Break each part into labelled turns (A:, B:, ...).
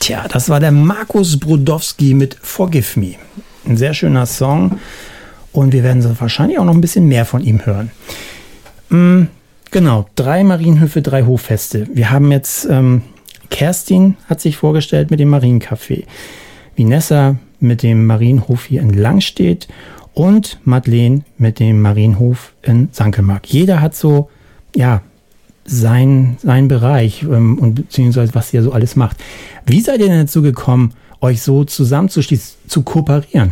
A: Tja, das war der Markus Brodowski mit Forgive Me. Ein sehr schöner Song und wir werden wahrscheinlich auch noch ein bisschen mehr von ihm hören. Genau, 3 Marienhöfe, 3 Hoffeste. Wir haben jetzt, Kerstin hat sich vorgestellt mit dem Mariencafé, Vinessa mit dem Marienhof hier in Langstedt und Madeleine mit dem Marienhof in Sankelmark. Jeder hat so, ja, sein Bereich und beziehungsweise was ihr so alles macht. Wie seid ihr denn dazu gekommen, euch so zusammenzuschließen, zu kooperieren?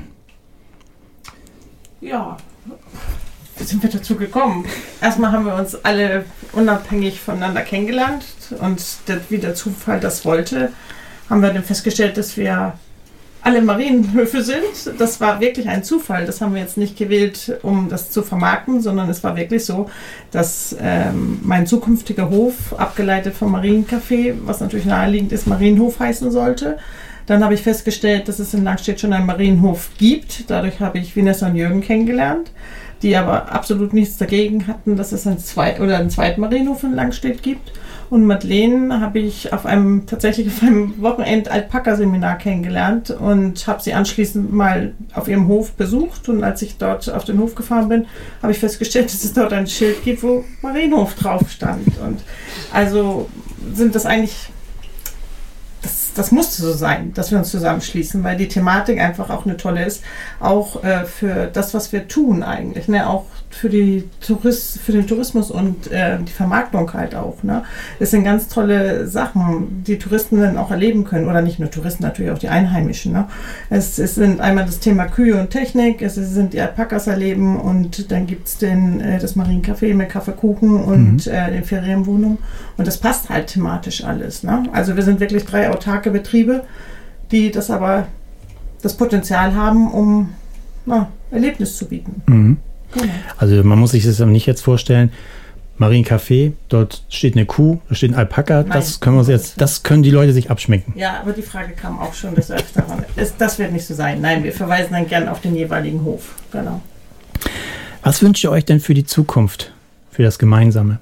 B: Ja, wie sind wir dazu gekommen? Erstmal haben wir uns alle unabhängig voneinander kennengelernt und wie der Zufall das wollte, haben wir dann festgestellt, dass wir alle Marienhöfe sind. Das war wirklich ein Zufall. Das haben wir jetzt nicht gewählt, um das zu vermarkten, sondern es war wirklich so, dass mein zukünftiger Hof, abgeleitet vom Mariencafé, was natürlich naheliegend ist, Marienhof heißen sollte. Dann habe ich festgestellt, dass es in Langstedt schon einen Marienhof gibt. Dadurch habe ich Vinessa und Jürgen kennengelernt, die aber absolut nichts dagegen hatten, dass es einen zweiten Marienhof in Langstedt gibt. Und Madeleine habe ich tatsächlich auf einem Wochenend-Alpaka-Seminar kennengelernt und habe sie anschließend mal auf ihrem Hof besucht. Und als ich dort auf den Hof gefahren bin, habe ich festgestellt, dass es dort ein Schild gibt, wo Marienhof drauf stand. Und also sind das eigentlich, das musste so sein, dass wir uns zusammenschließen, weil die Thematik einfach auch eine tolle ist, auch für das, was wir tun eigentlich, ne? Auch für den Tourismus und die Vermarktung halt auch. Ne? Das sind ganz tolle Sachen, die Touristen dann auch erleben können, oder nicht nur Touristen, natürlich auch die Einheimischen. Ne? Es sind einmal das Thema Kühe und Technik, es sind die Alpakas erleben und dann gibt es das Mariencafé mit Kaffeekuchen und den Ferienwohnungen und das passt halt thematisch alles. Ne? Also wir sind wirklich 3 autarke Betriebe, die das Potenzial haben, um Erlebnis zu bieten.
A: Mhm. Genau. Also man muss sich das nicht jetzt vorstellen, Mariencafé, dort steht eine Kuh, da steht ein Alpaka, Nein, das können die Leute sich abschminken.
B: Ja, aber die Frage kam auch schon des Öfteren. Das wird nicht so sein. Nein, wir verweisen dann gern auf den jeweiligen Hof. Genau.
A: Was wünscht ihr euch denn für die Zukunft, für das Gemeinsame?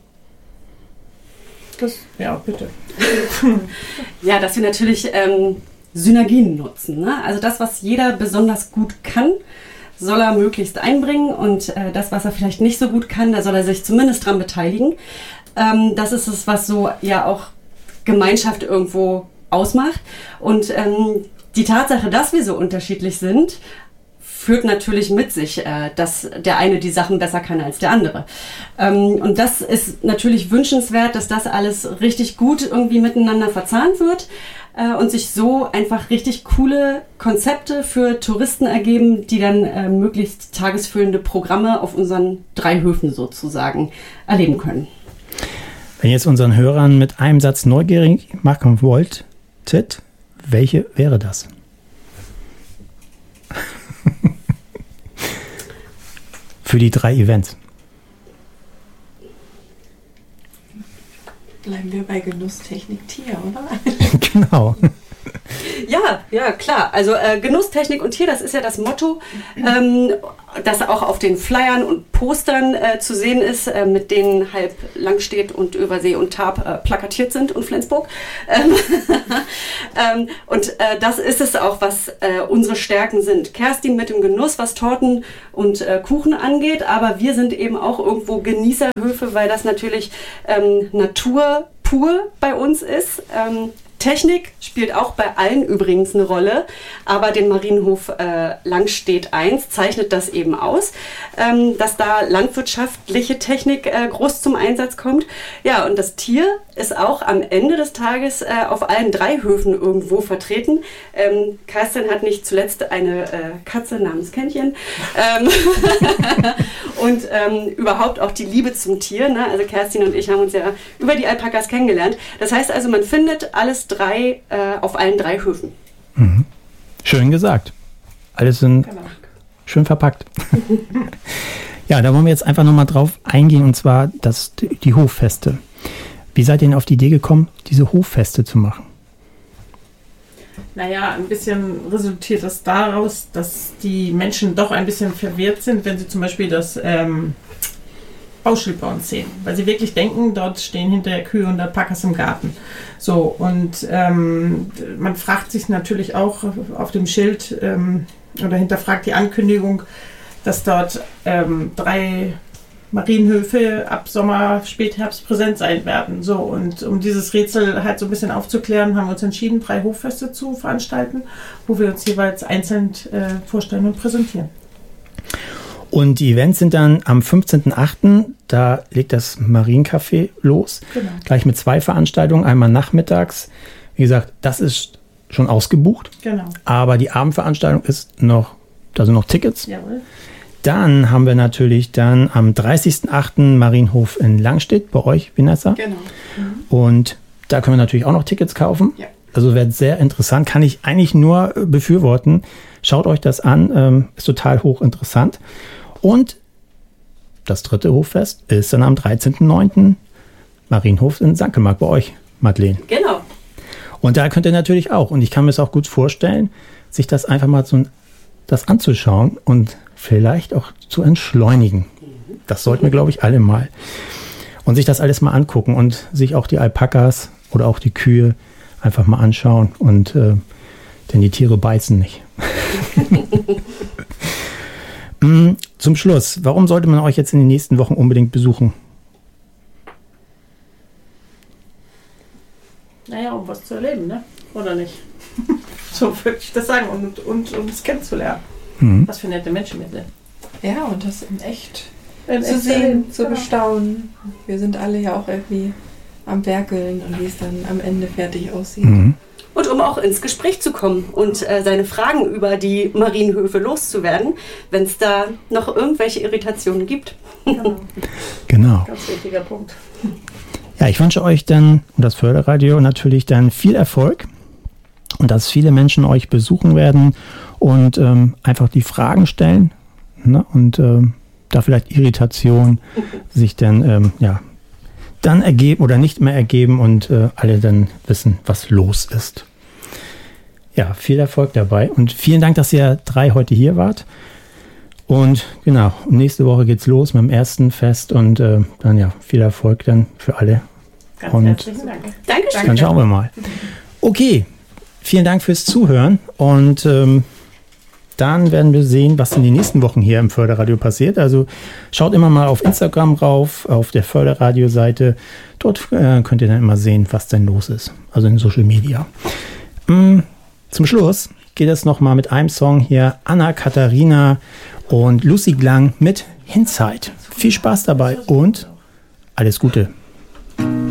B: Ja, bitte.
C: Ja, dass wir natürlich Synergien nutzen. Ne? Also das, was jeder besonders gut kann, soll er möglichst einbringen und das, was er vielleicht nicht so gut kann, da soll er sich zumindest dran beteiligen. Das ist es, was so ja auch Gemeinschaft irgendwo ausmacht. Und die Tatsache, dass wir so unterschiedlich sind, führt natürlich mit sich, dass der eine die Sachen besser kann als der andere. Und das ist natürlich wünschenswert, dass das alles richtig gut irgendwie miteinander verzahnt wird und sich so einfach richtig coole Konzepte für Touristen ergeben, die dann möglichst tagesfüllende Programme auf unseren 3 Höfen sozusagen erleben können.
A: Wenn ihr jetzt unseren Hörern mit einem Satz neugierig machen wolltet, welche wäre das? Für die 3 Events.
B: Bleiben wir bei Genuss, Technik, Tier, oder?
A: Genau.
C: Ja, klar. Also Genuss, Technik und Tier, das ist ja das Motto, das auch auf den Flyern und Postern zu sehen ist, mit denen halb Langstedt und Übersee und Tarp plakatiert sind und Flensburg. Und das ist es auch, was unsere Stärken sind. Kerstin mit dem Genuss, was Torten und Kuchen angeht, aber wir sind eben auch irgendwo Genießerhöfe, weil das natürlich Natur pur bei uns ist. Technik spielt auch bei allen übrigens eine Rolle, aber den Marienhof Langstedt 1 zeichnet das eben aus, dass da landwirtschaftliche Technik groß zum Einsatz kommt. Ja, und das Tier ist auch am Ende des Tages auf allen 3 Höfen irgendwo vertreten. Kerstin hat nicht zuletzt eine Katze namens Kännchen und überhaupt auch die Liebe zum Tier. Ne? Also Kerstin und ich haben uns ja über die Alpakas kennengelernt. Das heißt also, man findet alles 3 auf allen 3 Höfen.
A: Mhm. Schön gesagt. Alles sind schön verpackt. Ja, da wollen wir jetzt einfach nochmal drauf eingehen, und zwar die Hoffeste. Wie seid ihr denn auf die Idee gekommen, diese Hoffeste zu machen?
B: Naja, ein bisschen resultiert das daraus, dass die Menschen doch ein bisschen verwirrt sind, wenn sie zum Beispiel Bauschild bei uns sehen, weil sie wirklich denken, dort stehen hinterher Kühe und Alpakas im Garten. So, und man fragt sich natürlich auch auf dem Schild oder hinterfragt die Ankündigung, dass dort 3 Marienhöfe ab Sommer, Spätherbst präsent sein werden. So, und um dieses Rätsel halt so ein bisschen aufzuklären, haben wir uns entschieden, 3 Hoffeste zu veranstalten, wo wir uns jeweils einzeln vorstellen und präsentieren.
A: Und die Events sind dann am 15.08., da legt das Mariencafé los.
B: Genau.
A: Gleich mit 2 Veranstaltungen, einmal nachmittags. Wie gesagt, das ist schon ausgebucht.
B: Genau.
A: Aber die Abendveranstaltung ist noch, da sind noch Tickets.
B: Jawohl.
A: Dann haben wir natürlich dann am 30.08. Marienhof in Langstedt bei euch, Vanessa.
C: Genau.
A: Und da können wir natürlich auch noch Tickets kaufen.
C: Ja.
A: Also wird sehr interessant, kann ich eigentlich nur befürworten. Schaut euch das an, ist total hochinteressant. Und das 3. Hoffest ist dann am 13.09. Marienhof in Sankelmark bei euch, Madeleine.
C: Genau.
A: Und da könnt ihr natürlich auch, und ich kann mir es auch gut vorstellen, sich das einfach mal das anzuschauen und vielleicht auch zu entschleunigen. Das sollten wir, glaube ich, alle mal. Und sich das alles mal angucken und sich auch die Alpakas oder auch die Kühe einfach mal anschauen. Und denn die Tiere beißen nicht. Zum Schluss, warum sollte man euch jetzt in den nächsten Wochen unbedingt besuchen?
B: Naja, um was zu erleben, ne? Oder nicht? So würde ich das sagen und um es kennenzulernen. Was für nette Menschen wir sind.
D: Ja, und das in echt
B: In
D: zu
B: echt
D: sehen,
B: erleben,
D: zu
B: genau.
D: bestaunen. Wir sind alle ja auch irgendwie am Werkeln und wie es dann am Ende fertig aussieht.
C: Und um auch ins Gespräch zu kommen und seine Fragen über die Marienhöfe loszuwerden, wenn es da noch irgendwelche Irritationen gibt.
A: Genau.
B: Ganz wichtiger Punkt.
A: Ja, ich wünsche euch dann und das Förderradio natürlich dann viel Erfolg und dass viele Menschen euch besuchen werden und einfach die Fragen stellen, ne? Und da vielleicht Irritationen sich dann dann ergeben oder nicht mehr ergeben und alle dann wissen, was los ist. Ja, viel Erfolg dabei und vielen Dank, dass ihr 3 heute hier wart. Und genau, nächste Woche geht's los mit dem ersten Fest und dann ja, viel Erfolg dann für alle.
B: Ganz
A: Und
B: herzlichen Dank.
C: Dankeschön.
A: dann schauen wir mal. Okay, vielen Dank fürs Zuhören und dann werden wir sehen, was in den nächsten Wochen hier im Förderradio passiert. Also schaut immer mal auf Instagram rauf, auf der Förderradio-Seite. Dort könnt ihr dann immer sehen, was denn los ist. Also in Social Media. Zum Schluss geht es nochmal mit einem Song hier. Anna Katharina und Lucy Glang mit Hindsight. Viel Spaß dabei und alles Gute.